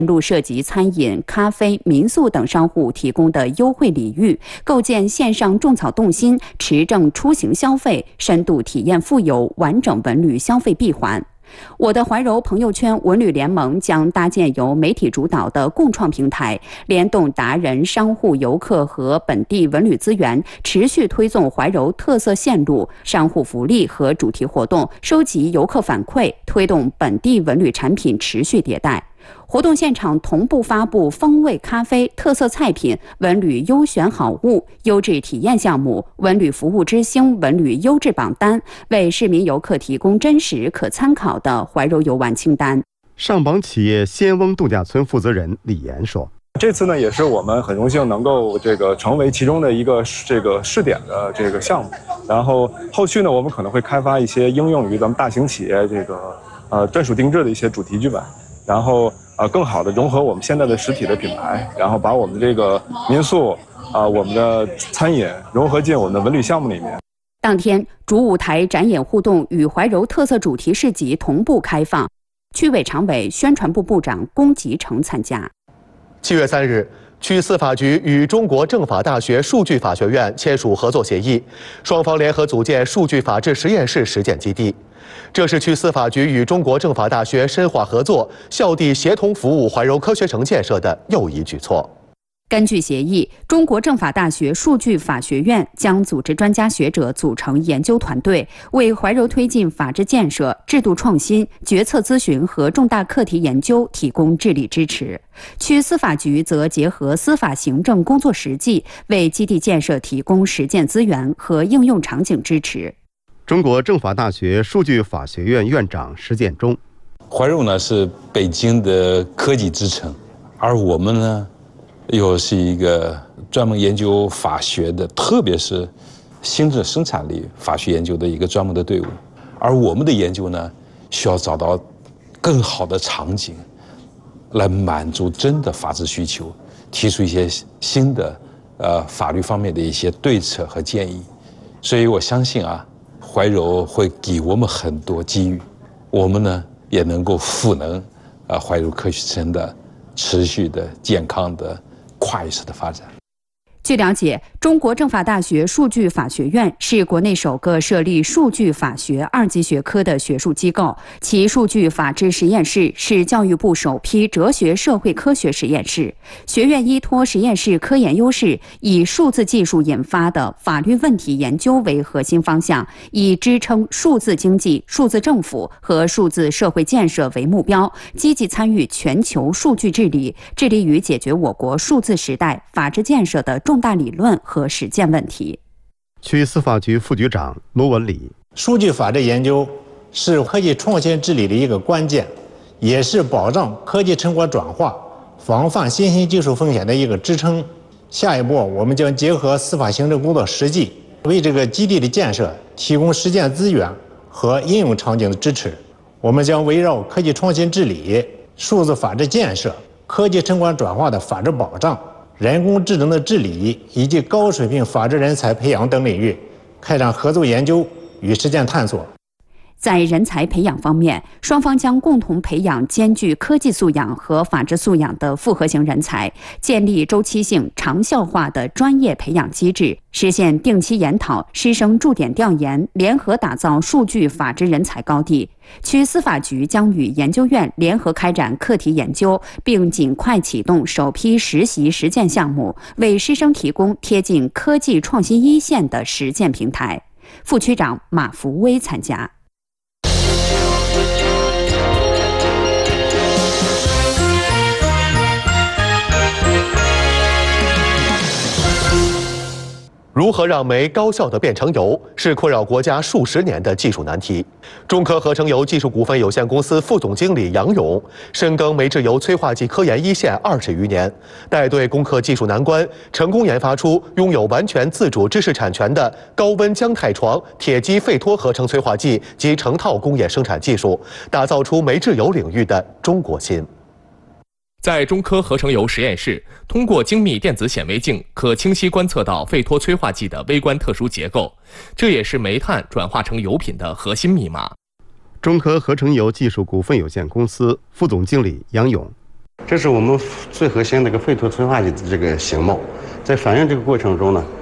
路涉及餐饮、咖啡、民宿等商户提供的优惠礼遇，构建线上种草动心、持证出行消费、深度体验富有、完整文旅消费闭环。我的怀柔朋友圈文旅联盟将搭建由媒体主导的共创平台，联动达人、商户、游客和本地文旅资源，持续推送怀柔特色线路、商户福利和主题活动，收集游客反馈，推动本地文旅产品持续迭代。活动现场同步发布风味咖啡、特色菜品、文旅优选好物、优质体验项目、文旅服务之星文旅优质榜单，为市民游客提供真实可参考的怀柔游玩清单。 上榜企业仙翁度假村负责人李岩说：“ 这次呢，也是我们很荣幸能够成为其中的一个试点的项目。然后后续呢，我们可能会开发一些应用于咱们大型企业专属定制的一些主题剧本。”然后更好的融合我们现在的实体的品牌，然后把我们这个民宿我们的餐饮融合进我们的文旅项目里面。 当天，主舞台展演互动与怀柔特色主题市集同步开放，区委常委、宣传部部长龚吉成参加。 7月3日，区司法局与中国政法大学数据法学院签署合作协议，双方联合组建数据法治实验室实践基地。这是区司法局与中国政法大学深化合作、校地协同服务怀柔科学城建设的又一举措。 根据协议，中国政法大学数据法学院将组织专家学者组成研究团队，为怀柔推进法治建设、制度创新、决策咨询和重大课题研究提供智力支持。区司法局则结合司法行政工作实际，为基地建设提供实践资源和应用场景支持。 中国政法大学数据法学院院长石建中： 怀柔呢是北京的科技之城，而我们呢又是一个专门研究法学的，特别是新质生产力法学研究的一个专门的队伍。而我们的研究呢，需要找到更好的场景，来满足真的法治需求，提出一些新的法律方面的一些对策和建议。所以我相信怀柔会给我们很多机遇，我们呢也能够赋能怀柔科学城的持续的健康的快速的发展。 据了解，中国政法大学数据法学院是国内首个设立数据法学2级学科的学术机构，其数据法治实验室是教育部首批哲学社会科学实验室。学院依托实验室科研优势，以数字技术引发的法律问题研究为核心方向，以支撑数字经济、数字政府和数字社会建设为目标，积极参与全球数据治理，致力于解决我国数字时代法治建设的重大理论和实践问题。 区司法局副局长罗文礼： 数据法治研究是科技创新治理的一个关键，也是保障科技成果转化、防范新兴技术风险的一个支撑。下一步，我们将结合司法行政工作实际，为这个基地的建设提供实践资源和应用场景的支持。我们将围绕科技创新治理、数字法治建设、科技成果转化的法治保障、人工智能的治理以及高水平法治人才培养等领域，开展合作研究与实践探索。 在人才培养方面，双方将共同培养兼具科技素养和法治素养的复合型人才，建立周期性、长效化的专业培养机制，实现定期研讨、师生驻点调研，联合打造数据法治人才高地。区司法局将与研究院联合开展课题研究，并尽快启动首批实习实践项目，为师生提供贴近科技创新一线的实践平台。副区长马福威参加。 如何让煤高效地变成油，是困扰国家数十年的技术难题。中科合成油技术股份有限公司副总经理杨勇深耕煤制油催化剂科研一线20余年，带队攻克技术难关，成功研发出拥有完全自主知识产权的高温浆态床铁基费托合成催化剂及成套工业生产技术，打造出煤制油领域的中国心。 在中科合成油实验室，通过精密电子显微镜，可清晰观测到费托催化剂的微观特殊结构，这也是煤炭转化成油品的核心密码。 中科合成油技术股份有限公司副总经理杨勇： 这是我们最核心的一个废脱催化剂的这个形貌，在反应这个过程中呢，